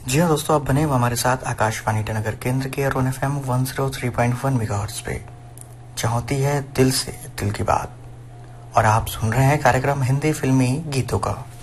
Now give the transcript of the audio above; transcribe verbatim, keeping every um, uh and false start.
जी हाँ दोस्तों, आप बने हुए हमारे साथ आकाशवाणी ईटानगर केंद्र के Arun F M one zero three point one megahertz पे, जहाँ होती है दिल से दिल की बात। और आप सुन रहे हैं कार्यक्रम हिंदी फिल्मी गीतों का।